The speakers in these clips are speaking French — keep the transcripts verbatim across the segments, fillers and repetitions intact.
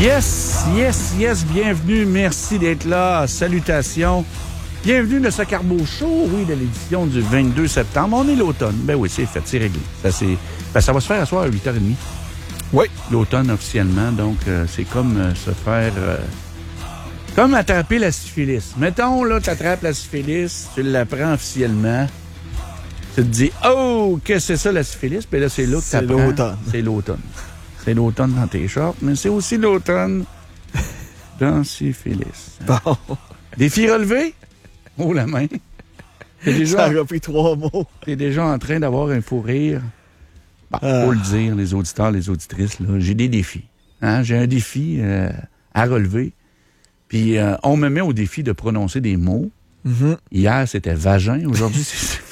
Yes, yes, yes, bienvenue, merci d'être là, salutations. Bienvenue dans ce Carbo Show, oui, de l'édition du vingt-deux septembre. On est l'automne. Ben oui, c'est fait, c'est réglé. Ça, c'est... Ben, ça va se faire à soir à huit heures trente. Oui. L'automne officiellement, donc euh, c'est comme euh, se faire... Euh, comme attraper la syphilis. Mettons, là, tu attrapes la syphilis, tu l'apprends officiellement. Tu te dis, oh, qu'est-ce que c'est ça la syphilis? Puis là, c'est là que tu apprends. C'est l'automne. C'est l'automne. C'est l'automne dans tes shorts, mais c'est aussi l'automne dans syphilis. Bon. Défi relevé? Oh, la main. T'es déjà, Ça a repris trois mots. T'es déjà en train d'avoir un fou rire. Bon, Ah. faut le dire, les auditeurs, les auditrices, là, j'ai des défis. Hein? J'ai un défi euh, à relever. Puis euh, on me met au défi de prononcer des mots. Mm-hmm. Hier, c'était vagin. Aujourd'hui, c'est...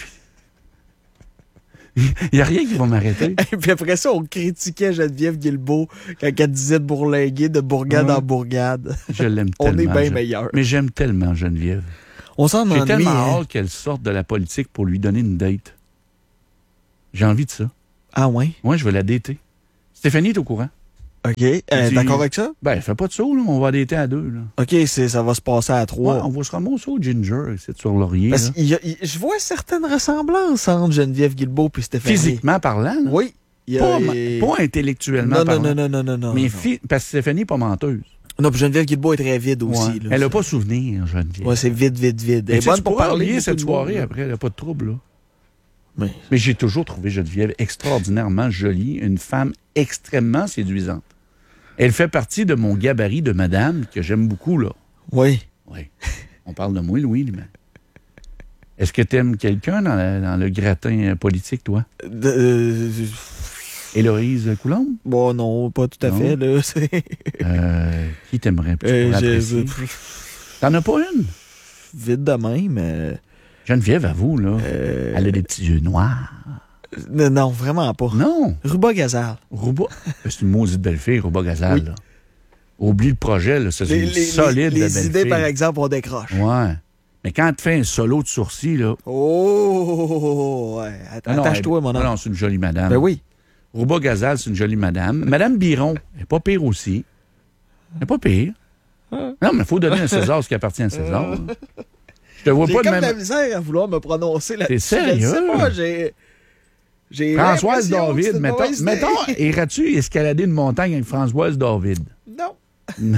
Il n'y a rien qui va m'arrêter. Et puis après ça, on critiquait Geneviève Guilbeault quand elle disait de bourlinguer de bourgade Ouais. en bourgade. Je l'aime On tellement. est bien je- meilleurs. Mais j'aime tellement Geneviève. On s'en J'ai ennuie. tellement hein. hâte qu'elle sorte de la politique pour lui donner une date. J'ai envie de ça. Ah ouais? Moi, je vais la dater. Stéphanie est au courant. OK. Euh, Tu- D'accord avec ça? Ben, fais pas de saut, là. On va dater à deux, là. OK, c'est, ça va se passer à Ouais, trois. on va se ramasser au Ginger, ici, sur Laurier. Parce là. qu'il y a- il- je vois certaines ressemblances entre Geneviève Guilbeault et Stéphanie. Physiquement parlant, là. Oui. Il y a- Pas, il- ma- pas intellectuellement non, non, parlant. non, non, non, non, non. mais non. fi- parce que Stéphanie n'est pas menteuse. Non, puis Geneviève Guilbeault est très vide aussi. Ouais. là, Elle n'a ça. pas souvenir, Geneviève. Ouais, c'est vide, vide, vide. Elle Mais est tu sais, bonne tu pour pourras parler. oublier beaucoup cette de soirée mots, après, il n'y a pas de trouble, là. Mais- Mais j'ai toujours trouvé Geneviève extraordinairement jolie, une femme extrêmement séduisante. Elle fait partie de mon gabarit de madame que j'aime beaucoup, là. Oui. Oui. On parle de moi, Louis, mais... Est-ce que tu aimes quelqu'un dans, la- dans le gratin euh, politique, toi? De- euh, Héloïse Coulombe? bon, non, pas tout à Non. fait. Là, c'est... Euh, qui t'aimerait plus Euh, pour je- apprécier? T'en as pas une? Vite de même, mais... Geneviève, avoue, là. euh, Elle a des petits yeux noirs. n- Non, vraiment pas. Non. Ruba Gazal. Rouba. C'est une maudite belle fille, Rouba Gazal, Oui. là. Oublie le projet, là. C'est Les, une les- solide les- de les belle idées, fille. par exemple, on décroche. Ouais. Mais quand tu fais un solo de sourcils, là. Oh, ouais. Ah non, Attache-toi, elle- mon ah homme. Non, c'est une jolie madame. Ben oui. Rouba Gazal, c'est une jolie madame. Madame Biron, elle n'est pas pire aussi. Elle n'est pas pire. Non, mais il faut donner à César ce qui appartient à César. Je te vois J'ai pas comme de de la même. misère à vouloir me prononcer là-dessus. T'es sérieux? Je sais pas, j'ai... j'ai Françoise l'impression que c'est David, une mettons, mauvaise idée. mettons, iras-tu escalader une montagne avec Françoise David? Non.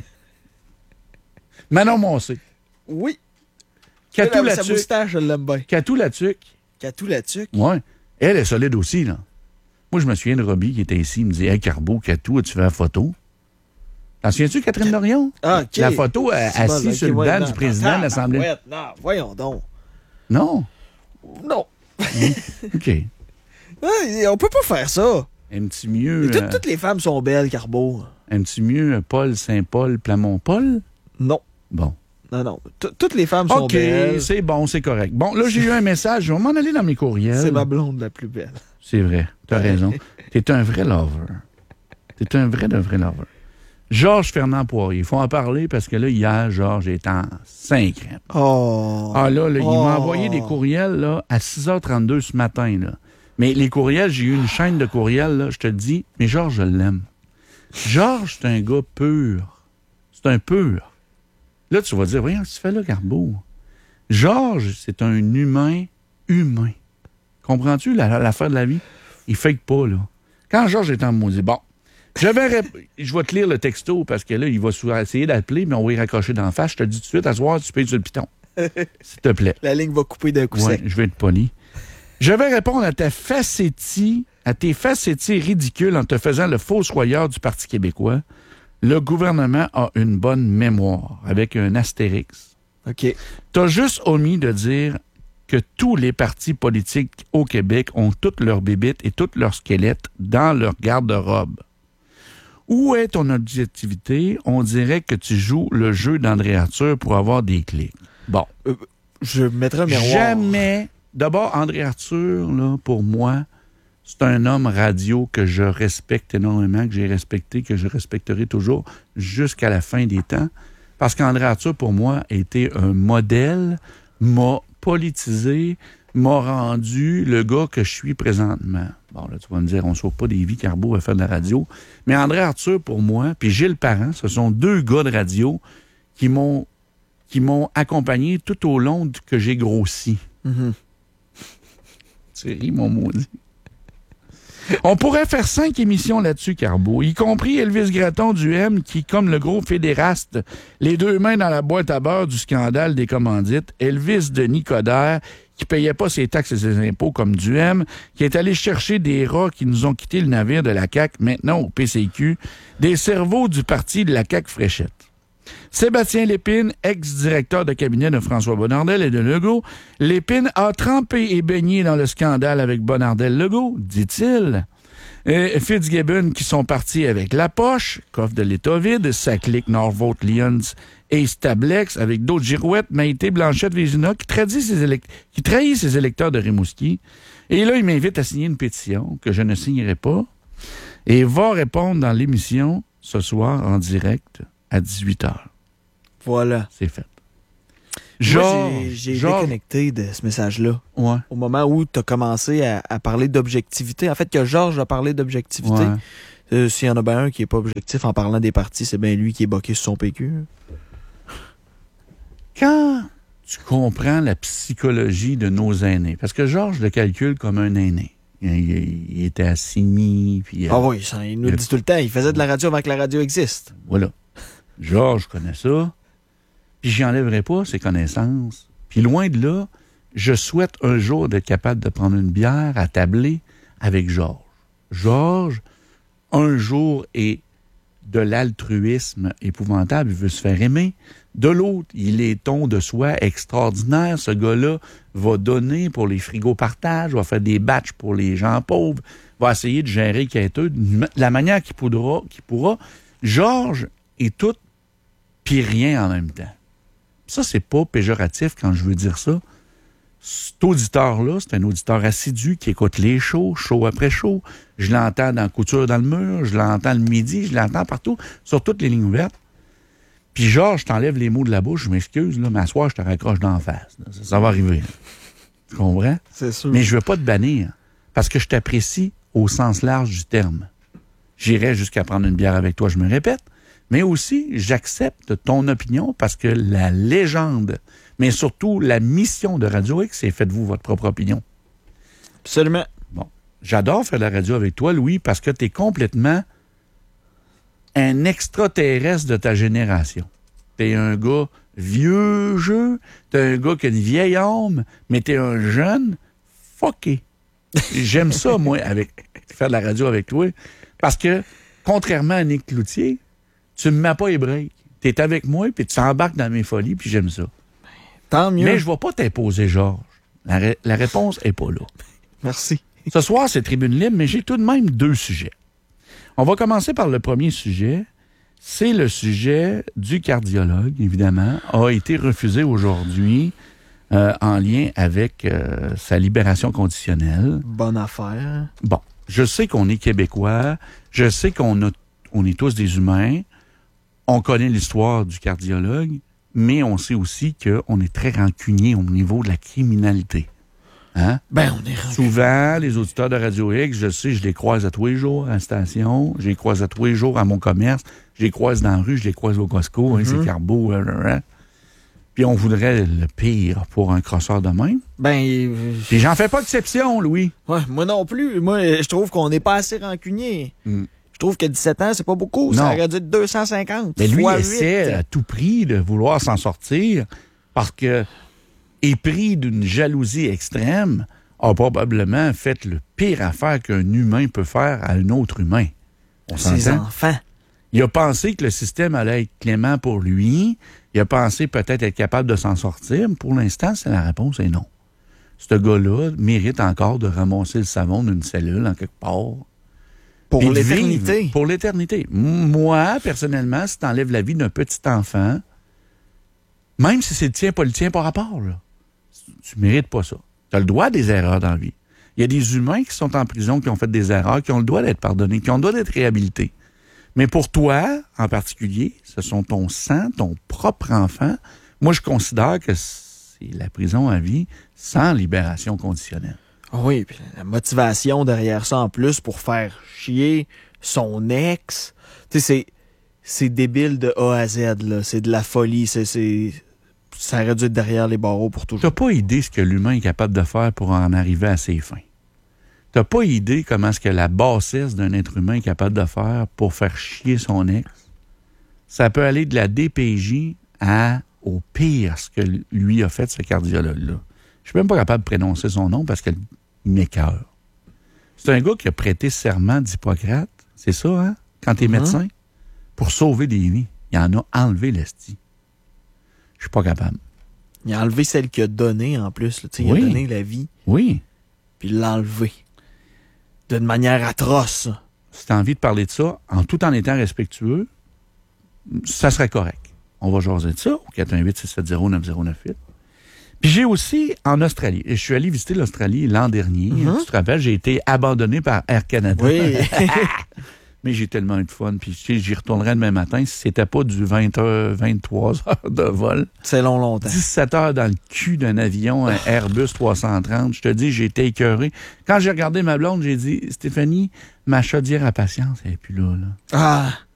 Manon Moncé. Oui. Catou Sa Latuc. moustache, je l'aime bien. Catou Latuc. Catou là-dessus. Ouais. Elle est solide aussi, là. Moi, je me souviens de Robbie qui était ici, il me dit, hey, Carbo, Catou, as-tu fait la photo? T'en souviens-tu, Catherine Dorion? Ah, OK. La photo euh, C'est bon, assise ok, sur le ouais, banc non, du président non, de l'Assemblée. ouais, non, voyons donc. Non? Non. OK. Ouais, on peut pas faire ça. Un petit mieux. Tout- euh, Toutes les femmes sont belles, Carbo. un petit mieux euh, Paul Saint-Paul, Plamont-Paul? Non. Bon. Non, non. Tout- Toutes les femmes sont OK, belles. c'est bon, c'est correct. Bon, là, j'ai eu un message. Je vais m'en aller dans mes courriels. C'est ma blonde la plus belle. C'est vrai. T'as raison. T'es un vrai lover. T'es un vrai de vrai lover. Georges Fernand Poirier. Il faut en parler parce que là, hier, Georges est en cinquième. Oh. Ah là, là, il Oh. m'a envoyé des courriels là, à six heures trente-deux ce matin. Là. Mais les courriels, j'ai eu une chaîne de courriels, là, je te le dis, mais Georges, je l'aime. Georges, c'est un gars pur. C'est un pur. Là, tu vas dire, voyons, ce que tu fais là, Garbeau? Georges, c'est un humain humain. Comprends-tu la- l'affaire de la vie? Il fake pas, là. Quand Georges est en maudit, bon, je vais, rép- je vais te lire le texto parce que là, il va sou- essayer d'appeler, mais on va y raccrocher d'en face. Je te dis tout de suite, à ce soir, tu payes sur le piton. S'il te plaît. La ligne va couper d'un coup Ouais, sec. je vais être poli. Je vais répondre à ta facétie, à tes facéties ridicules en te faisant le fossoyeur du Parti québécois. Le gouvernement a une bonne mémoire, avec un astérix. OK. T'as juste omis de dire que tous les partis politiques au Québec ont toutes leurs bébites et tous leurs squelettes dans leur garde-robe. Où est ton objectivité? On dirait que tu joues le jeu d'André Arthur pour avoir des clics. Bon. Je mettrai un miroir. Jamais. D'abord, André Arthur, là, pour moi, c'est un homme radio que je respecte énormément, que j'ai respecté, que je respecterai toujours jusqu'à la fin des temps. Parce qu'André Arthur, pour moi, a été un modèle, m'a politisé, m'a rendu le gars que je suis présentement. Bon, là, tu vas me dire, on ne sauve pas des vies, Carbo à faire de la radio. Mais André Arthur, pour moi, puis Gilles Parent, ce sont deux gars de radio qui m'ont qui m'ont accompagné tout au long de, que j'ai grossi. Mm-hmm. Tu ris, mon maudit. On pourrait faire cinq émissions là-dessus, Carbo, y compris Elvis Gratton du M, qui, comme le gros fédéraste, les deux mains dans la boîte à beurre du scandale des commandites, Elvis Denis Coderre, qui payait pas ses taxes et ses impôts comme du M, qui est allé chercher des rats qui nous ont quitté le navire de la C A Q, maintenant au P C Q, des cerveaux du parti de la C A Q Fréchette. Sébastien Lépine, ex-directeur de cabinet de François Bonnardel et de Legault, Lépine a trempé et baigné dans le scandale avec Bonnardel-Legault, dit-il. Et Fitzgibbon qui sont partis avec La Poche, coffre de l'État vide, sa clique Norvolt Lions et Stablex avec d'autres girouettes, Maïté Blanchette-Vézina, qui trahit ses, élect- qui trahit ses électeurs de Rimouski. Et là, il m'invite à signer une pétition que je ne signerai pas et va répondre dans l'émission ce soir en direct à dix-huit heures. Voilà. C'est fait. Genre, Moi, j'ai, j'ai genre... déconnecté de ce message-là. Ouais. Au moment où tu as commencé à, à parler d'objectivité. En fait, que Georges a parlé d'objectivité. Ouais. Euh, s'il y en a bien un qui n'est pas objectif en parlant des partis, c'est bien lui qui est boqué sur son P Q. Quand tu comprends la psychologie de nos aînés, parce que Georges le calcule comme un aîné. Il, il, il était assigné. Puis, ah oui, ça, il nous il dit a... tout le temps. Il faisait de la radio avant que la radio existe. Voilà. Georges connaît ça. Puis j'y enlèverai pas ses connaissances. Puis loin de là, je souhaite un jour d'être capable de prendre une bière à tabler avec Georges. Georges, un jour, est de l'altruisme épouvantable. Il veut se faire aimer. De l'autre, il est ton de soi extraordinaire. Ce gars-là va donner pour les frigos partage, va faire des batchs pour les gens pauvres, va essayer de gérer quêteux de la manière qu'il pourra. Qu'il pourra. Georges est tout puis rien en même temps. Ça, c'est pas péjoratif quand je veux dire ça. Cet auditeur-là, c'est un auditeur assidu qui écoute les shows, show après show. Je l'entends dans Couture dans le mur, je l'entends le midi, je l'entends partout, sur toutes les lignes ouvertes. Puis Georges, je t'enlève les mots de la bouche, je m'excuse, là, mais à soir, je te raccroche d'en face. Ça, ça va arriver. Là. Tu comprends? C'est sûr. Mais je veux pas te bannir, parce que je t'apprécie au sens large du terme. J'irai jusqu'à prendre une bière avec toi, je me répète. Mais aussi, j'accepte ton opinion parce que la légende, mais surtout la mission de Radio X, c'est faites-vous votre propre opinion. Absolument. Bon. J'adore faire la radio avec toi, Louis, parce que tu es complètement un extraterrestre de ta génération. Tu es un gars vieux jeu, tu es un gars qui a une vieille âme, mais tu es un jeune fucké. J'aime ça, moi, avec faire de la radio avec toi, parce que, contrairement à Nick Cloutier, tu me mets pas les breaks. Tu es avec moi, puis tu t'embarques dans mes folies, puis j'aime ça. Tant mieux. Mais je ne vais pas t'imposer, Georges. La, ré- la réponse n'est pas là. Merci. Ce soir, c'est Tribune Libre, mais j'ai tout de même deux sujets. On va commencer par le premier sujet. C'est le sujet du cardiologue, évidemment, a été refusé aujourd'hui euh, en lien avec euh, sa libération conditionnelle. Bonne affaire. Bon, je sais qu'on est Québécois, je sais qu'on a, on est tous des humains, on connaît l'histoire du cardiologue, mais on sait aussi qu'on est très rancunier au niveau de la criminalité. Hein? Ben, on est rancunier. Souvent, les auditeurs de Radio X, je sais, je les croise à tous les jours à la station, je les croise à tous les jours à mon commerce, je les croise dans la rue, je les croise au Costco, mm-hmm. hein, c'est Carbo, hein, hein, hein. Puis on voudrait le pire pour un crosseur de même. Ben... Euh... Puis j'en fais pas exception, Louis. Ouais, moi non plus. Moi, je trouve qu'on n'est pas assez rancunier. Mm. Je trouve que dix-sept ans, c'est pas beaucoup. Non. Ça aurait dû être deux cent cinquante. Mais lui, il essaie à tout prix de vouloir s'en sortir parce que, épris d'une jalousie extrême, a probablement fait le pire affaire qu'un humain peut faire à un autre humain. On s'entend? Ses enfants. Il a pensé que le système allait être clément pour lui. Il a pensé peut-être être capable de s'en sortir. Mais pour l'instant, c'est la réponse est non. Ce gars-là mérite encore de ramasser le savon d'une cellule en quelque part. Pour l'éternité. Vivre pour l'éternité. Moi, personnellement, si tu enlèves la vie d'un petit enfant, même si c'est le tien, pas le tien, par rapport, là, tu mérites pas ça. Tu as le droit à des erreurs dans la vie. Il y a des humains qui sont en prison, qui ont fait des erreurs, qui ont le droit d'être pardonnés, qui ont le droit d'être réhabilités. Mais pour toi, en particulier, ce sont ton sang, ton propre enfant. Moi, je considère que c'est la prison à vie sans libération conditionnelle. Oui, puis la motivation derrière ça en plus pour faire chier son ex. Tu sais, c'est, c'est débile de A à Z, là. C'est de la folie. C'est, c'est, ça aurait dû être derrière les barreaux pour toujours. T'as pas idée ce que l'humain est capable de faire pour en arriver à ses fins. T'as pas idée comment est-ce que la bassesse d'un être humain est capable de faire pour faire chier son ex. Ça peut aller de la D P J à au pire ce que lui a fait, ce cardiologue-là. Je suis même pas capable de prononcer son nom parce qu'il m'écoeure. C'est un gars qui a prêté serment d'Hippocrate, c'est ça, hein? Quand t'es mm-hmm. médecin, pour sauver des vies. Il en a enlevé l'esti. Je suis pas capable. Il a enlevé celle qu'il a donnée en plus. Là. Il oui. a donné la vie. Oui. Puis il l'a enlevé. D'une manière atroce. Si t'as envie de parler de ça, en tout en étant respectueux, ça serait correct. On va jaser de ça au quatre un huit, six sept zéro, neuf zéro neuf huit. Puis j'ai aussi en Australie. Je suis allé visiter l'Australie l'an dernier. Mm-hmm. Tu te rappelles, j'ai été abandonné par Air Canada. Oui. Mais j'ai tellement eu de fun. Puis tu sais, j'y retournerai demain matin si c'était pas du vingt heures, vingt-trois heures de vol. C'est long, longtemps. dix-sept heures dans le cul d'un avion, un Airbus trois cent trente. Je te dis, j'ai été écœuré. Quand j'ai regardé ma blonde, j'ai dit, Stéphanie, ma chaudière à patience, elle n'est plus là, là. Ah!